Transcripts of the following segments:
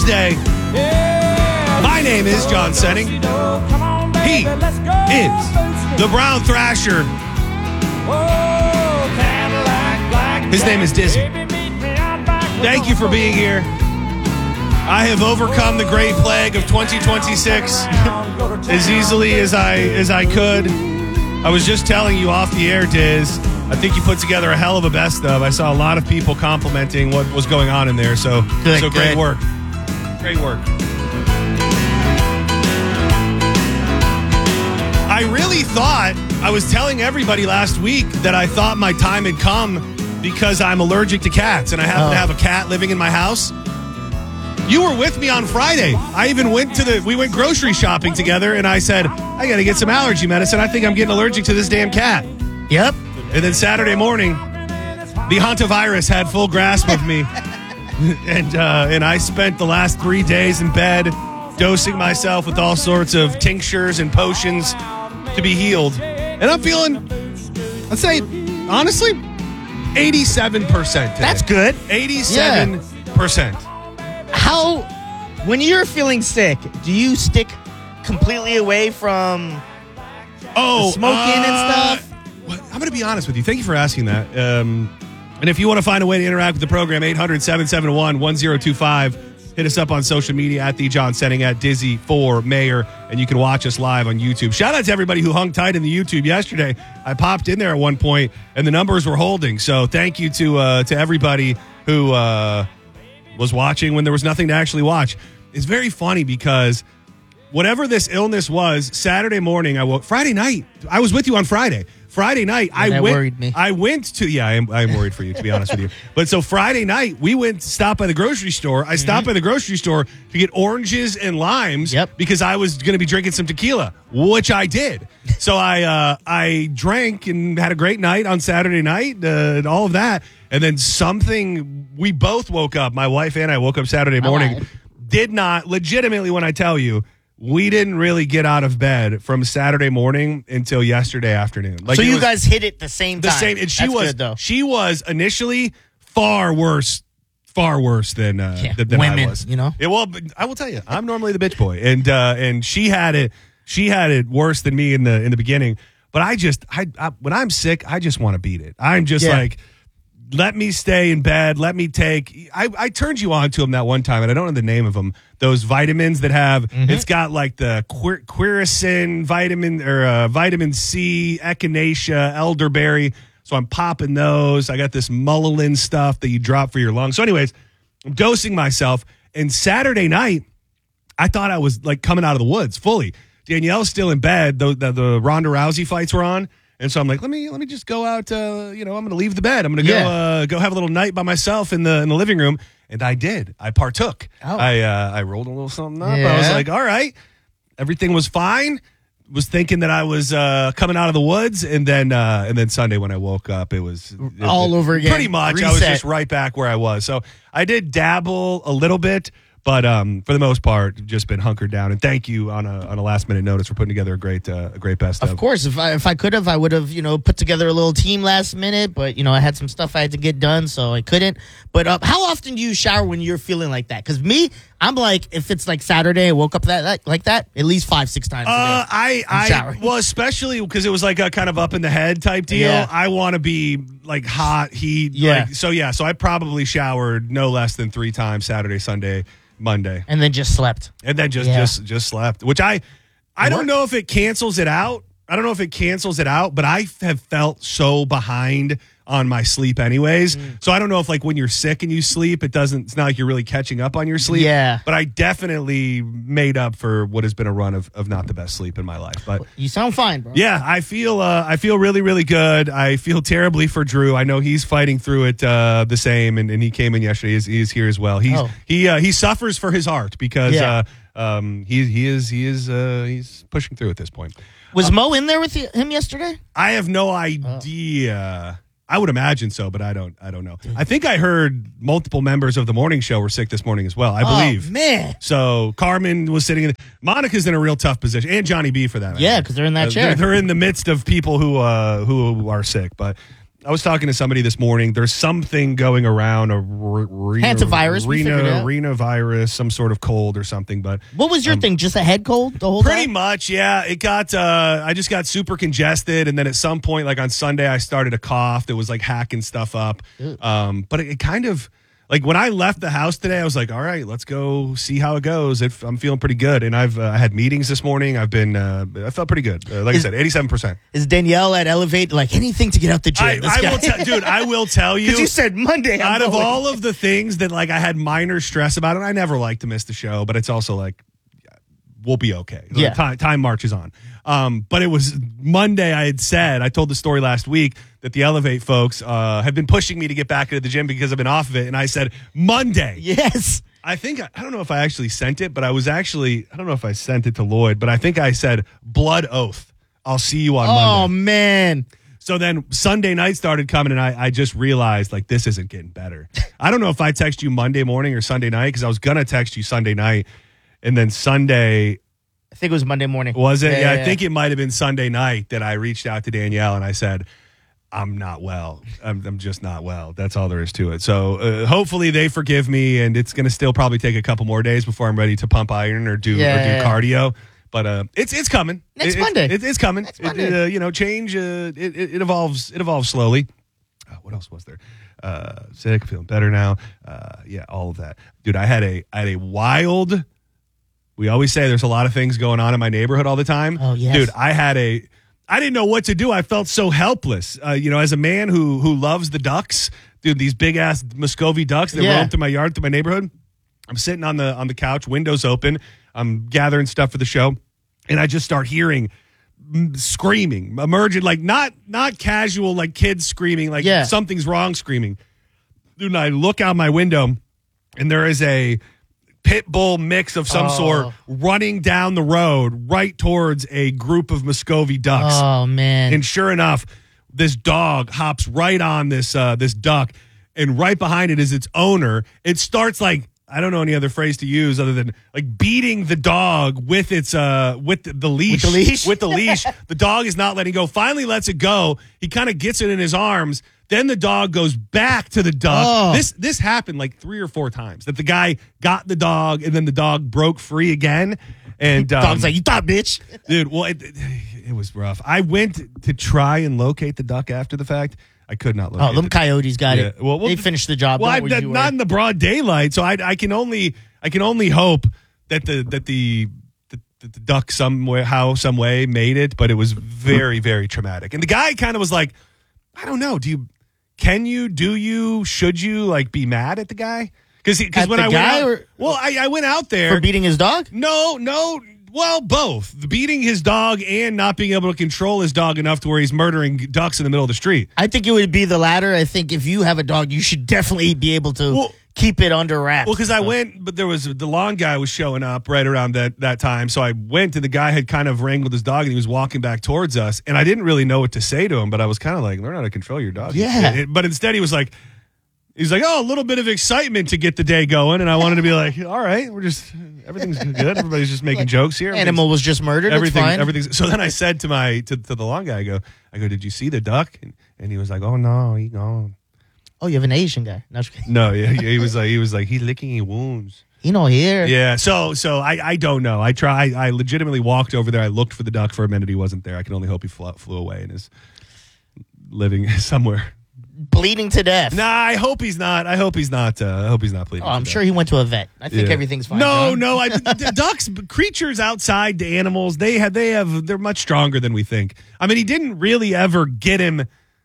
Day. My name is John Senning. He is the Brown Thrasher. His name is Dizzy. Thank you for being here. I have overcome the great plague of 2026 as easily as I could. I was just telling you off the air, Diz. I think you put together a hell of a best of. I saw a lot of people complimenting what was going on in there. So great work. Great work. I really thought, I was telling everybody last week that I thought my time had come because I'm allergic to cats and I happen to have a cat living in my house. You were with me on Friday. I even went we went grocery shopping together and I said, I got to get some allergy medicine. I think I'm getting allergic to this damn cat. Yep. And then Saturday morning, the hantavirus had full grasp of me. And I spent the last 3 days in bed dosing myself with all sorts of tinctures and potions to be healed. And I'm feeling, let's say, honestly, 87% today. That's good. 87%. When you're feeling sick, do you stick completely away from smoking and stuff? I'm going to be honest with you. Thank you for asking that. And if you want to find a way to interact with the program, 800-771-1025. Hit us up on social media at The John Senning, at Dizzy for Mayor, and you can watch us live on YouTube. Shout out to everybody who hung tight in the YouTube yesterday. I popped in there at one point, and the numbers were holding. So thank you to everybody who was watching when there was nothing to actually watch. It's very funny because whatever this illness was, Saturday morning, Friday night, I was with you on Friday. Friday night, worried me. I went to, I'm worried for you, to be honest with you. But so Friday night, we went to stop by the grocery store. I stopped by the grocery store to get oranges and limes because I was going to be drinking some tequila, which I did. So I drank and had a great night on Saturday night, and all of that. And then we both woke up, my wife and I woke up Saturday morning, did not, legitimately when I tell you, we didn't really get out of bed from Saturday morning until yesterday afternoon. So you guys hit it the same time. And she was initially far worse than women, I was. You know? But I will tell you, I'm normally the bitch boy, and she had it worse than me in the beginning. But I when I'm sick, I just want to beat it. I'm just like, let me stay in bed. Let me take. I turned you on to them that one time, and I don't know the name of them. Those vitamins that have it's got like the quercetin vitamin or vitamin C, echinacea, elderberry. So I'm popping those. I got this Mullein stuff that you drop for your lungs. So, anyways, I'm dosing myself. And Saturday night, I thought I was like coming out of the woods fully. Danielle's still in bed. The Ronda Rousey fights were on. And so I'm like, let me just go out. I'm going to leave the bed. I'm going to go have a little night by myself in the living room. And I did. I partook. Oh. I rolled a little something up. Yeah. I was like, all right. Everything was fine. Was thinking that I was coming out of the woods, and then Sunday when I woke up, it was all over again. Pretty much, reset. I was just right back where I was. So I did dabble a little bit. But for the most part, just been hunkered down. And thank you on a last minute notice for putting together a great best of. Of course, if I could have, I would have put together a little team last minute. But I had some stuff I had to get done, so I couldn't. But how often do you shower when you're feeling like that? Because me, I'm like, if it's like Saturday, I woke up like that at least 5-6 times a day. Well, especially because it was like a kind of up in the head type deal. Yeah. I want to be like hot heat. Yeah. So I probably showered no less than 3 times Saturday, Sunday, Monday, and then just slept, and then just slept. Which I don't know if it cancels it out. But I have felt so behind on my sleep anyways. So I don't know if like when you're sick and you sleep, it's not like you're really catching up on your sleep. Yeah. But I definitely made up for what has been a run of not the best sleep in my life. But you sound fine, bro. Yeah, I feel really, really good. I feel terribly for Drew. I know he's fighting through it the same, and he came in yesterday. He's here as well. He suffers for his art because he's pushing through at this point. Was Mo in there with him yesterday? I have no idea. I would imagine so, but I don't know. I think I heard multiple members of the morning show were sick this morning as well, I believe. Oh, man. So Carmen was sitting in. Monica's in a real tough position, and Johnny B for that matter. Yeah, because they're in that chair. They're in the midst of people who are sick. But I was talking to somebody this morning. There's something going around, hantavirus, rhinovirus, some sort of cold or something. But what was your thing? Just a head cold the whole time? Pretty much, yeah. It got. I just got super congested, and then at some point, like on Sunday, I started a cough that was like hacking stuff up. But it kind of. Like when I left the house today, I was like, all right, let's go see how it goes. I'm feeling pretty good. And I had meetings this morning. I felt pretty good. Like I said, 87%. Is Danielle at Elevate like anything to get out the gym? I will tell you. Because you said Monday. Out of all of the things that like I had minor stress about, and I never like to miss the show, but it's also like, we'll be okay. Yeah. Time marches on. But it was Monday. I told the story last week that the Elevate folks have been pushing me to get back into the gym because I've been off of it. And I said, Monday. Yes. I don't know if I actually sent it, but I don't know if I sent it to Lloyd, but I think I said, blood oath. I'll see you on Monday. Oh, man. So then Sunday night started coming, and I just realized, like, this isn't getting better. I don't know if I text you Monday morning or Sunday night, because I was going to text you Sunday night. And then Sunday, I think it was Monday morning. Was it? Yeah, I think it might have been Sunday night that I reached out to Danielle and I said, I'm not well. I'm just not well. That's all there is to it. So hopefully they forgive me, and it's going to still probably take a couple more days before I'm ready to pump iron or do cardio. But it's coming. Next Monday. It's coming. Next Monday. Change. It evolves. It evolves slowly. What else was there? Sick, feeling better now. All of that, dude. I had a wild. We always say there's a lot of things going on in my neighborhood all the time. Oh, yes. Dude, I didn't know what to do. I felt so helpless. As a man who loves the ducks, dude, these big ass Muscovy ducks that roam through my yard, through my neighborhood. I'm sitting on the couch, windows open. I'm gathering stuff for the show, and I just start hearing screaming, emerging, like not casual, like kids screaming, like something's wrong screaming. Dude, and I look out my window, and there is a pit bull mix of some sort running down the road right towards a group of Muscovy ducks. Oh, man. And sure enough, this dog hops right on this duck, and right behind it is its owner. It starts like, I don't know any other phrase to use other than like beating the dog with its with the leash. With the leash? With the leash. The dog is not letting go. Finally lets it go. He kind of gets it in his arms. Then the dog goes back to the duck. Oh. This happened like 3 or 4 times. That the guy got the dog, and then the dog broke free again. And dog's like, you thought, bitch. Dude, well, it was rough. I went to try and locate the duck after the fact. I could not locate it. Oh, them coyotes got it. Well, they finished the job. Well, not in the broad daylight. So I can only hope that the duck some way made it, but it was very, very traumatic. And the guy kind of was like, I don't know. Do you, should you like be mad at the guy? Because when I went out, I went out there for beating his dog. No. Well, both beating his dog and not being able to control his dog enough to where he's murdering ducks in the middle of the street. I think it would be the latter. I think if you have a dog, you should definitely be able to keep it under wraps. Well, because I went, but the lawn guy was showing up right around that time. So I went, and the guy had kind of wrangled his dog, and he was walking back towards us. And I didn't really know what to say to him, but I was kind of like, learn how to control your dog. Yeah. But instead, he was like, a little bit of excitement to get the day going. And I wanted to be like, all right, everything's good. Everybody's just making jokes here. Animal was just murdered. Everything's. So then I said to the lawn guy, I go, did you see the duck? And he was like, oh no, he gone. Oh, you have an Asian guy? No, yeah, he was like, he's licking his wounds. He no here. Yeah, so I don't know. I legitimately walked over there. I looked for the duck for a minute. He wasn't there. I can only hope he flew away and is living somewhere. Bleeding to death. Nah, I hope he's not. I hope he's not bleeding. Oh, I'm sure he went to a vet. I think everything's fine. No. Ducks, creatures outside the animals, they're much stronger than we think. I mean, he didn't really ever get him.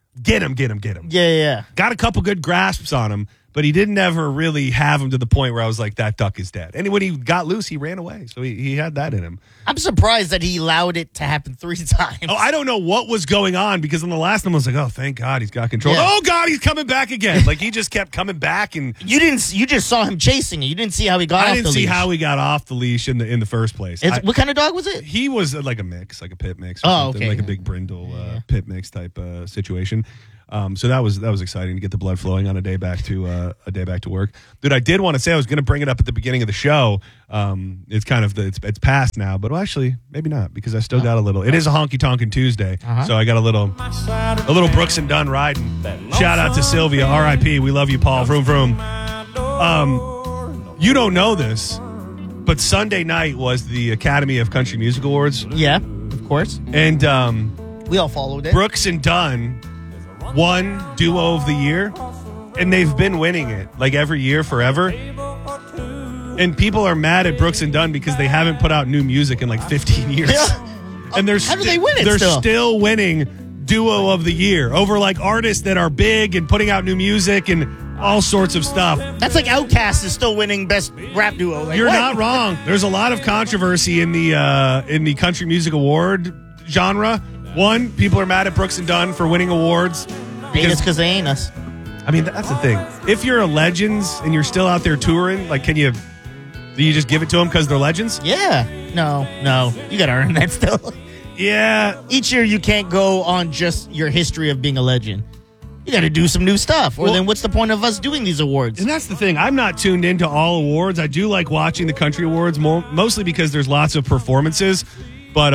Yeah. Got a couple good grasps on him, but he didn't ever really have him to the point where I was like, that duck is dead. And when he got loose, he ran away. So he had that in him. I'm surprised that he allowed it to happen 3 times. Oh, I don't know what was going on, because on the last one I was like, oh, thank God he's got control. Yeah. Oh, God, he's coming back again. Like, he just kept coming back. And you just saw him chasing you. You didn't see how he got off the leash. I didn't see how he got off the leash in the first place. What kind of dog was it? He was like a mix, like a pit mix or something, okay. like a big brindle pit mix type situation. So that was exciting to get the blood flowing on a day back to work. Dude, I did want to say, I was going to bring it up at the beginning of the show. It's kind of it's past now, but actually maybe not, because I still got a little. It is a honky tonkin' Tuesday, so I got a little Brooks and Dunn riding. Shout out to Sylvia, R.I.P. We love you, Paul. Vroom vroom. You don't know this, but Sunday night was the Academy of Country Music Awards. Yeah, of course. And we all followed it. Brooks and Dunn won Duo of the Year, and they've been winning it like every year forever. And people are mad at Brooks and Dunn because they haven't put out new music in like 15 years. And how do they win it? They're still winning Duo of the Year over like artists that are big and putting out new music and all sorts of stuff. That's like Outkast is still winning Best Rap Duo. Like, You're not wrong. There's a lot of controversy in the Country Music Award genre. One, people are mad at Brooks and Dunn for winning awards. Because they ain't us. I mean, that's the thing. If you're a Legends and you're still out there touring, like, do you just give it to them because they're legends? Yeah. No. You got to earn that still. Yeah. Each year you can't go on just your history of being a legend. You got to do some new stuff. Or then what's the point of us doing these awards? And that's the thing. I'm not tuned into all awards. I do like watching the country awards mostly because there's lots of performances. But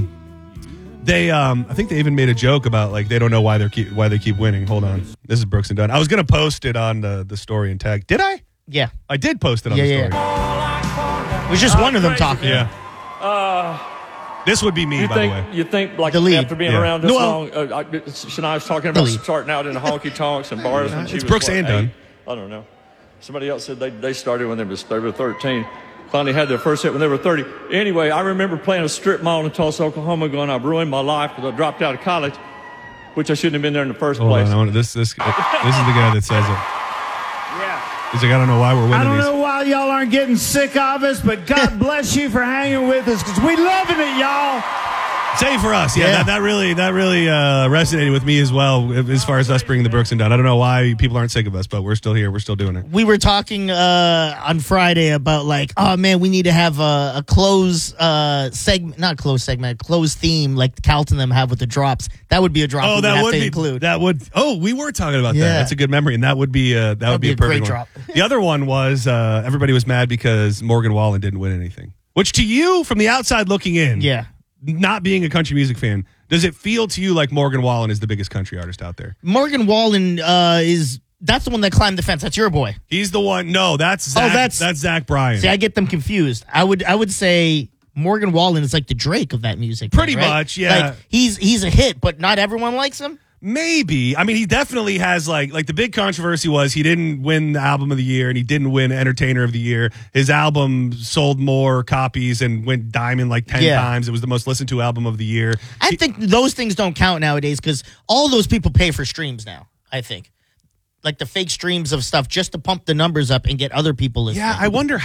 I think they even made a joke about like they don't know why they keep winning. Hold on. This is Brooks and Dunn. I was going to post it on the story and tag. Did I? Yeah. I did post it on the story. Yeah. It was just one of them talking. Yeah. This would be me, by the way. You think, like, after being around this long, Shania was talking about starting out in the honky tonks and bars when she was Brooks and Dunn. I don't know. Somebody else said they started when they were 13. Finally had their first hit when they were 30. Anyway, I remember playing a strip mall in Tulsa, Oklahoma, going, I've ruined my life because I dropped out of college, which I shouldn't have been there in the first place. This is the guy that says it. Yeah. He's like, I don't know why we're winning these. I don't know why y'all aren't getting sick of us, but God bless you for hanging with us because we loving it, y'all. Same for us. Yeah. That really resonated with me as well as far as us bringing the Brooks and Dunn. I don't know why people aren't sick of us, but we're still here. We're still doing it. We were talking on Friday about like, oh man, we need to have a closed segment, not closed segment, a closed theme like Carlton them have with the drops. That would be a drop. That would be include. That would. Oh, we were talking about that. That's a good memory, and that would be a perfect great one. drop. The other one was everybody was mad because Morgan Wallen didn't win anything. Which to you, from the outside looking in, not being a country music fan, does it feel to you like Morgan Wallen is the biggest country artist out there? Morgan Wallen that's the one that climbed the fence. That's your boy. He's the one. No, that's Zach. That's Zach Bryan. See, I get them confused. I would say Morgan Wallen is like the Drake of that music. Pretty right? much, yeah. Like he's a hit, but not everyone likes him. Maybe. I mean, he definitely has like the big controversy was he didn't win the album of the year and he didn't win entertainer of the year. His album sold more copies and went diamond like 10 times. It was the most listened to album of the year. I think those things don't count nowadays because all those people pay for streams now, I think. Like the fake streams of stuff just to pump the numbers up and get other people listening. Yeah, I wonder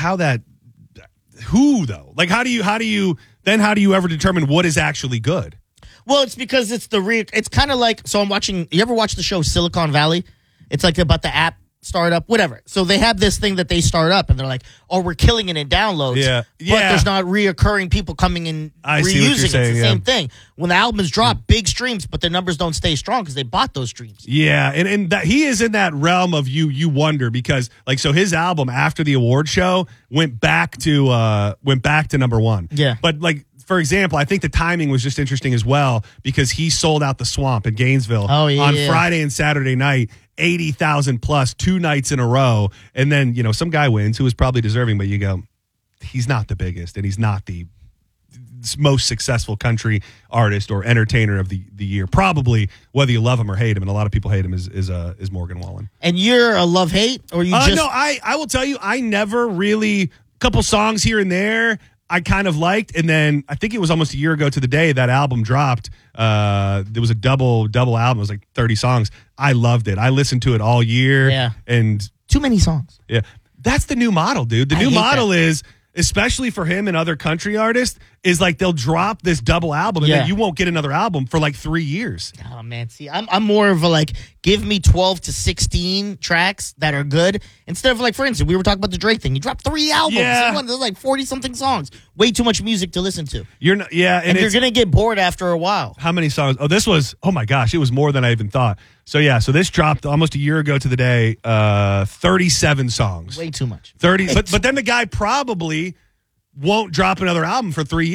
who though? Like how do you ever determine what is actually good? Well, it's because it's kind of like, so I'm watching, you ever watch the show Silicon Valley? It's like about the app startup, whatever. So they have this thing that they start up and they're like, oh, we're killing it in downloads. Yeah. But there's not reoccurring people coming in reusing it. It's the same thing. When the albums drop, big streams, but the numbers don't stay strong because they bought those streams. Yeah. And that he is in that realm of you wonder because like, so his album after the award show went back to number one. Yeah. But like, for example, I think the timing was just interesting as well because he sold out the Swamp in Gainesville on Friday and Saturday night, 80,000 plus 2 nights in a row. And then, some guy wins who was probably deserving, but you go, he's not the biggest and he's not the most successful country artist or entertainer of the year. Probably whether you love him or hate him, and a lot of people hate him, is Morgan Wallen. And you're a love-hate? Or you just... No, I will tell you, I never really, couple songs here and there, I kind of liked, and then I think it was almost a year ago to the day that album dropped. There was a double album. It was like 30 songs. I loved it. I listened to it all year. Yeah. And too many songs. Yeah. That's the new model, dude. The new model is, especially for him and other country artists, is like they'll drop this double album and then you won't get another album for like 3 years. Oh man, see, I'm more of a like, give me 12 to 16 tracks that are good instead of like, for instance, we were talking about the Drake thing. He dropped 3 albums. Yeah. There's like 40 something songs. way too much music to listen to. You're not, yeah, And you're going to get bored after a while. How many songs? Oh my gosh, it was more than I even thought. So this dropped almost a year ago to the day, 37 songs. Way too much. 30, but then the guy probably won't drop another album for 3 years.